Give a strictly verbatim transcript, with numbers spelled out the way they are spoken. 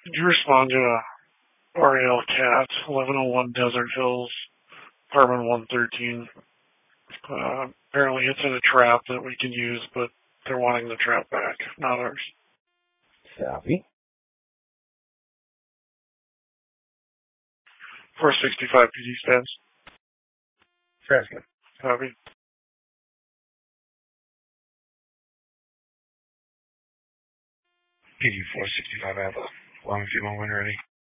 Did you respond to a R A L Cat, eleven oh one Desert Hills, apartment one thirteen? Uh, apparently it's in a trap that we can use, but they're wanting the trap back, not ours. Copy. four sixty-five P D stands. Fresca. Copy. P D four sixty-five Alpha. Long female when ready.